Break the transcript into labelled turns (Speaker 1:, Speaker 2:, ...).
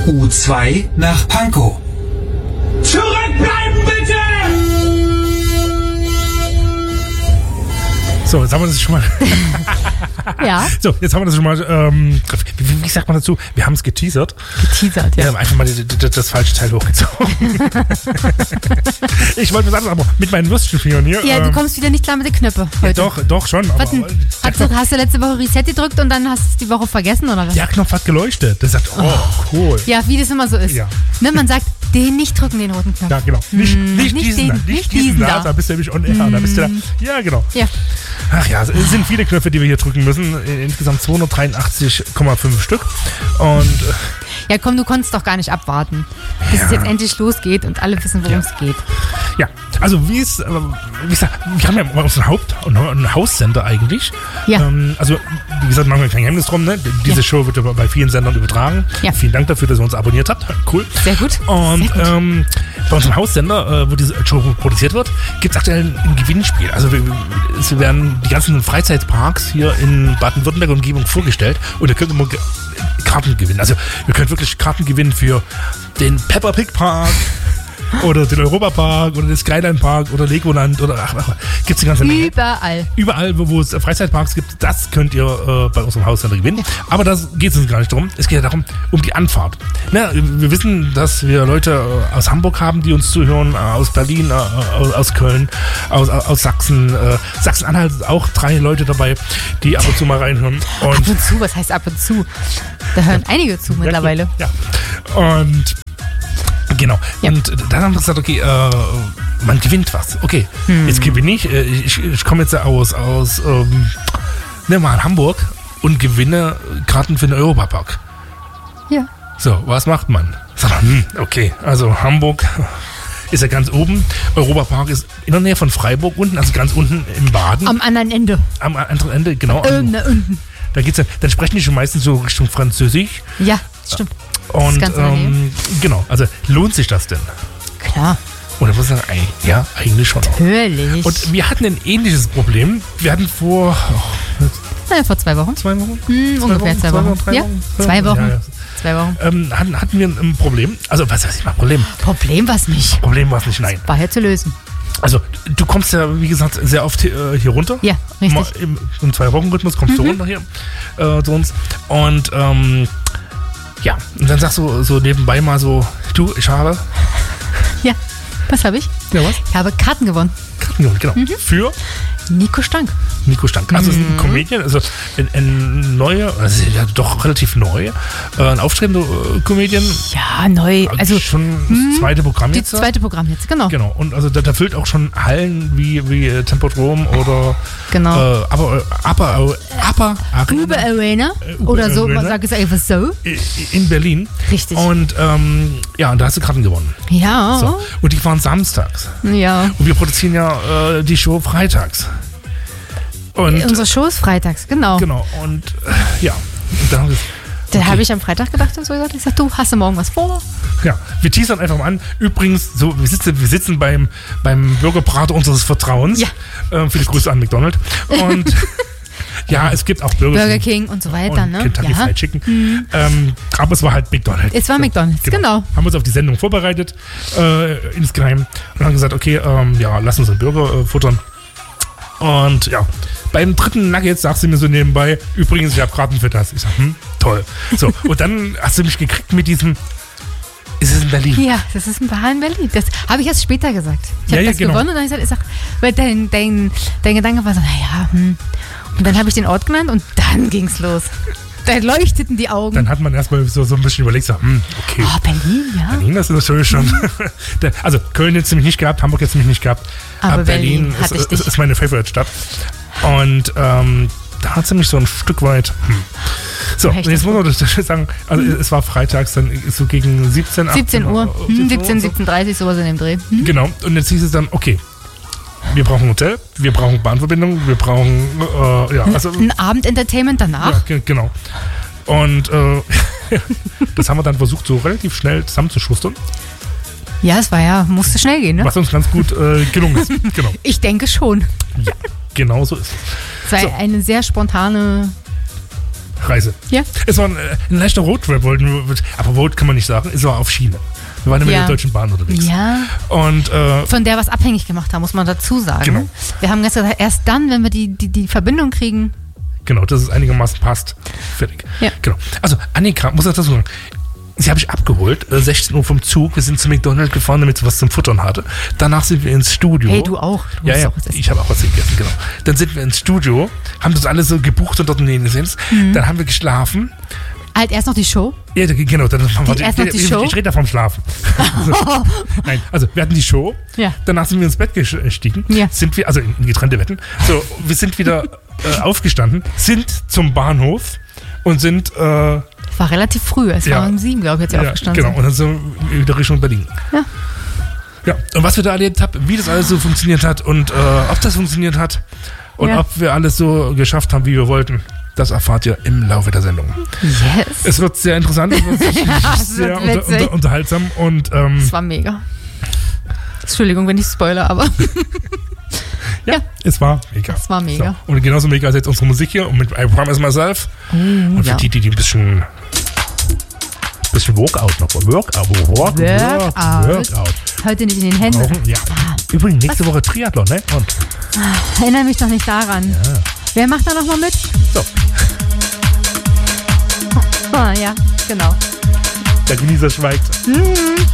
Speaker 1: U2 nach Pankow.
Speaker 2: Zurückbleiben bitte!
Speaker 3: So, jetzt haben wir das schon mal.
Speaker 4: Ja.
Speaker 3: So, jetzt haben wir das schon mal. Wie sagt man dazu? Wir haben es geteasert.
Speaker 4: Geteasert, ja.
Speaker 3: Wir haben einfach mal das falsche Teil hochgezogen. Ich wollte was anderes, aber mit meinen Würstchenfingern hier.
Speaker 4: Ja, du kommst wieder nicht klar mit den Knöpfen heute.
Speaker 3: Ja, doch schon. Aber,
Speaker 4: Hast du letzte Woche Reset gedrückt und dann hast du es die Woche vergessen, oder was?
Speaker 3: der Knopf hat geleuchtet. Der sagt, cool.
Speaker 4: Ja, wie das immer so ist.
Speaker 3: Ja.
Speaker 4: Ne, man sagt, den nicht drücken, den roten Knopf.
Speaker 3: Ja, genau. Nicht diesen da. Da bist du nämlich on air. Da bist du da. Ja, genau.
Speaker 4: Ja.
Speaker 3: Ach ja, es sind viele Knöpfe, die wir hier drücken müssen. Insgesamt 283,5 Stück. Und
Speaker 4: Ja, komm, du konntest doch gar nicht abwarten, bis es jetzt endlich losgeht und alle wissen, worum es geht.
Speaker 3: ja, also wie gesagt, wir haben ja bei uns einen Haussender eigentlich.
Speaker 4: Ja.
Speaker 3: Also wie gesagt, machen wir kein Geheimnis drum. Ne? Diese Show wird bei vielen Sendern übertragen.
Speaker 4: Ja.
Speaker 3: Vielen Dank dafür, dass ihr uns abonniert habt. Cool.
Speaker 4: Sehr gut.
Speaker 3: Und
Speaker 4: Sehr gut.
Speaker 3: bei unserem Haussender, wo diese Show produziert wird, gibt es aktuell ein Gewinnspiel. Also es werden die ganzen Freizeitparks hier in Baden-Württemberg und Umgebung vorgestellt und ihr könnt immer Karten gewinnen. Also ihr könnt wirklich Karten gewinnen für den Peppa Pig Park oder den Europa Park oder den Skyline Park oder Legoland oder gibt es die ganze Menge. Überall, wo es Freizeitparks gibt, das könnt ihr bei unserem Haussender gewinnen. Aber das geht es uns gar nicht darum. Es geht ja darum, um die Anfahrt. Na, wir wissen, dass wir Leute aus Hamburg haben, die uns zuhören, aus Berlin, aus Köln, aus Sachsen. Sachsen-Anhalt sind auch 3 Leute dabei, die ab und zu mal reinhören.
Speaker 4: Ab und zu, was heißt ab und zu? Da hören einige zu mittlerweile.
Speaker 3: Ja. Und genau.
Speaker 4: Ja.
Speaker 3: Und dann haben wir gesagt, okay, man gewinnt was. Okay, jetzt gewinne ich. Ich komme jetzt aus Hamburg und gewinne Karten für den Europapark.
Speaker 4: Ja.
Speaker 3: So, was macht man? Sagt man, okay, also Hamburg ist ja ganz oben. Europapark ist in der Nähe von Freiburg unten, also ganz unten im Baden.
Speaker 4: Am anderen Ende.
Speaker 3: Am anderen Ende, genau.
Speaker 4: Unten.
Speaker 3: Da geht's dann sprechen die schon meistens so Richtung Französisch.
Speaker 4: Ja, stimmt.
Speaker 3: Und
Speaker 4: ganz daneben.
Speaker 3: genau, also lohnt sich das denn?
Speaker 4: Klar.
Speaker 3: Und da muss ich sagen, ja, eigentlich schon auch.
Speaker 4: Natürlich.
Speaker 3: Und wir hatten ein ähnliches Problem. Wir hatten vor
Speaker 4: 2 Wochen.
Speaker 3: 2 Wochen?
Speaker 4: Ungefähr 2 Wochen.
Speaker 3: 3
Speaker 4: Ja,
Speaker 3: Wochen?
Speaker 4: 2 Wochen.
Speaker 3: Ja.
Speaker 4: 2 Wochen.
Speaker 3: Hatten wir ein Problem. Also, was heißt mal Problem?
Speaker 4: Problem war es nicht.
Speaker 3: Problem war es nicht, nein.
Speaker 4: War ja zu lösen.
Speaker 3: Also, du kommst ja, wie gesagt, sehr oft hier runter.
Speaker 4: Ja, richtig.
Speaker 3: Mal im 2-Wochen-Rhythmus kommst du runter hier zu uns. Und ja, und dann sagst du so nebenbei mal so, du, ich habe...
Speaker 4: Ja, was habe ich?
Speaker 3: Ja, was?
Speaker 4: Ich habe Karten gewonnen.
Speaker 3: Genau. Für
Speaker 4: Nico Stank.
Speaker 3: Nico Stank. Also es ist ein Comedian, also ein neuer, also ja, doch relativ neu, ein aufstrebender Comedian.
Speaker 4: Ja, neu. Also
Speaker 3: schon das zweite Programm jetzt.
Speaker 4: Das zweite Programm jetzt, genau.
Speaker 3: Genau. Und also da füllt auch schon Hallen wie Tempodrom oder
Speaker 4: genau.
Speaker 3: Upper
Speaker 4: Arena oder so, man sagt es einfach so.
Speaker 3: In Berlin.
Speaker 4: Richtig.
Speaker 3: Und ja, und da hast du Karten gewonnen.
Speaker 4: Ja.
Speaker 3: So. Und die waren samstags.
Speaker 4: Ja.
Speaker 3: Und wir produzieren ja die Show freitags. Und
Speaker 4: unsere Show ist freitags, genau.
Speaker 3: Genau, und ja.
Speaker 4: Da habe ich am Freitag gedacht und so gesagt, ich sag, du, hast du morgen was vor?
Speaker 3: Ja, wir teasern einfach mal an. Übrigens, so, wir sitzen beim Burgerbrater unseres Vertrauens.
Speaker 4: Ja.
Speaker 3: Viele Grüße an McDonald's. Und ja, es gibt auch
Speaker 4: Burger King und so weiter,
Speaker 3: und
Speaker 4: ne?
Speaker 3: Kentucky Fried Chicken. Aber es war halt McDonald's.
Speaker 4: Es war McDonald's, genau.
Speaker 3: Haben uns auf die Sendung vorbereitet, insgeheim. Und haben gesagt, okay, ja, lass uns einen Burger futtern. Und ja, beim dritten Nugget sagst du mir so nebenbei, übrigens, ich habe Karten für das. Ich sag, toll. So, und dann hast du mich gekriegt mit diesem, ist es in Berlin?
Speaker 4: Ja, das ist ein Bar in Berlin. Das habe ich erst später gesagt. Ich habe das
Speaker 3: genau.
Speaker 4: gewonnen und dann habe ich gesagt, weil dein Gedanke war so, naja, Und dann habe ich den Ort genannt und dann ging's los. Da leuchteten die Augen.
Speaker 3: Dann hat man erstmal so ein bisschen überlegt, so, okay.
Speaker 4: Oh, Berlin, ja.
Speaker 3: Berlin, das ist natürlich schon. Also Köln jetzt nämlich nicht gehabt, Hamburg jetzt nämlich nicht gehabt.
Speaker 4: Aber Berlin
Speaker 3: ist meine Favorite-Stadt. Und da hat sie mich so ein Stück weit. So, und jetzt muss man das sagen, also es war freitags dann so gegen 17
Speaker 4: Uhr. 17:30 sowas in dem Dreh.
Speaker 3: Genau, und jetzt hieß es dann, okay, wir brauchen ein Hotel, wir brauchen Bahnverbindung, wir brauchen,
Speaker 4: ein Abendentertainment danach.
Speaker 3: Ja, genau. Und das haben wir dann versucht, so relativ schnell zusammenzuschustern.
Speaker 4: Ja, es musste schnell gehen, ne?
Speaker 3: Was uns ganz gut gelungen ist. Genau.
Speaker 4: Ich denke schon.
Speaker 3: Ja, genau so ist es.
Speaker 4: Es war eine sehr spontane
Speaker 3: Reise.
Speaker 4: Ja.
Speaker 3: Es war ein leichter Roadtrip, aber Road kann man nicht sagen, es war auf Schiene. Wir waren ja mit der Deutschen Bahn unterwegs.
Speaker 4: Ja.
Speaker 3: Und,
Speaker 4: von der was abhängig gemacht haben, muss man dazu sagen.
Speaker 3: Genau.
Speaker 4: Wir haben gesagt, erst dann, wenn wir die Verbindung kriegen.
Speaker 3: genau, dass es einigermaßen passt. Fertig.
Speaker 4: Ja.
Speaker 3: Genau. Also, Annika, muss ich dazu sagen, sie habe ich abgeholt, 16 Uhr vom Zug. Wir sind zu McDonald's gefahren, damit sie was zum Futtern hatte. Danach sind wir ins Studio.
Speaker 4: Hey, du auch. Du
Speaker 3: Ja,
Speaker 4: musst
Speaker 3: ja,
Speaker 4: auch was essen.
Speaker 3: ich habe auch was gegessen, genau. Dann sind wir ins Studio, haben das alles so gebucht und dort gesehen. Dann haben wir geschlafen.
Speaker 4: Halt erst noch die Show.
Speaker 3: Ja, genau. Dann
Speaker 4: erst noch die Show?
Speaker 3: Ich rede da vom Schlafen. Nein, also wir hatten die Show.
Speaker 4: Ja.
Speaker 3: Danach sind wir ins Bett gestiegen.
Speaker 4: Ja.
Speaker 3: Sind wir, also in getrennte Betten. So, wir sind wieder aufgestanden, sind zum Bahnhof und sind
Speaker 4: War relativ früh. Es war um 7, glaube ich, als wir aufgestanden
Speaker 3: genau. Und dann sind wir wieder Richtung Berlin.
Speaker 4: Ja.
Speaker 3: Ja, und was wir da erlebt haben, wie das alles so funktioniert hat und ob das funktioniert hat und
Speaker 4: Ja.
Speaker 3: ob wir alles so geschafft haben, wie wir wollten, das erfahrt ihr im Laufe der Sendung.
Speaker 4: Yes.
Speaker 3: Es wird sehr interessant, es wird sehr
Speaker 4: wird witzig.
Speaker 3: unterhaltsam und
Speaker 4: Das war mega. Entschuldigung, wenn ich spoilere, aber
Speaker 3: ja, es war mega.
Speaker 4: Es war mega.
Speaker 3: So. Und genauso mega ist jetzt unsere Musik hier und mit I Promise Myself. Und für
Speaker 4: ja.
Speaker 3: die ein bisschen Workout noch. Workout.
Speaker 4: Heute nicht in den Händen.
Speaker 3: Brauchen, ja. Übrigens, nächste Woche Triathlon, ne? Und
Speaker 4: Erinnere mich doch nicht daran.
Speaker 3: ja.
Speaker 4: Wer macht da nochmal mit?
Speaker 3: So,
Speaker 4: Ah, ja, genau.
Speaker 3: der Genießer schweigt.